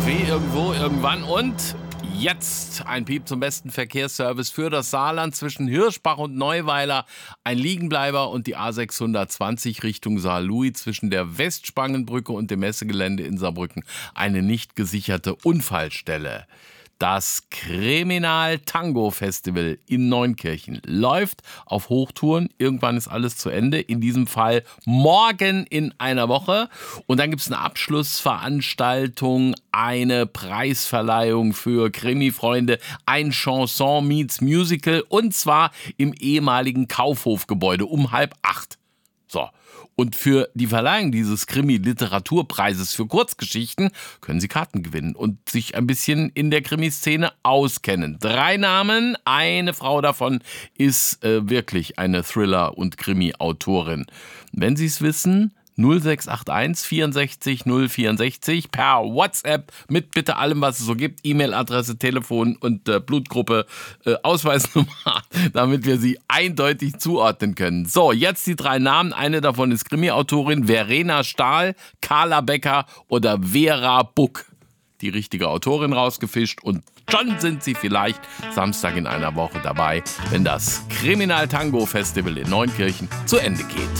Irgendwie, irgendwo, irgendwann und jetzt ein Piep zum besten Verkehrsservice für das Saarland zwischen Hirschbach und Neuweiler. Ein Liegenbleiber und die A620 Richtung Saarlouis zwischen der Westspangenbrücke und dem Messegelände in Saarbrücken. Eine nicht gesicherte Unfallstelle. Das Kriminal Tango Festival in Neunkirchen läuft auf Hochtouren. Irgendwann ist alles zu Ende. In diesem Fall morgen in einer Woche. Und dann gibt es eine Abschlussveranstaltung, eine Preisverleihung für Krimi-Freunde, ein Chanson meets Musical und zwar im ehemaligen Kaufhofgebäude um 7:30. So. Und für die Verleihung dieses Krimi-Literaturpreises für Kurzgeschichten können Sie Karten gewinnen und sich ein bisschen in der Krimiszene auskennen. 3 Namen, eine Frau davon ist wirklich eine Thriller- und Krimi-Autorin. Wenn Sie es wissen, 0681 64 064 per WhatsApp mit bitte allem, was es so gibt, E-Mail-Adresse, Telefon und Blutgruppe, Ausweisnummer, damit wir sie eindeutig zuordnen können. So, jetzt die 3 Namen. Eine davon ist Krimi-Autorin Verena Stahl, Carla Becker oder Vera Buck. Die richtige Autorin rausgefischt und schon sind Sie vielleicht Samstag in einer Woche dabei, wenn das Kriminal Tango Festival in Neunkirchen zu Ende geht.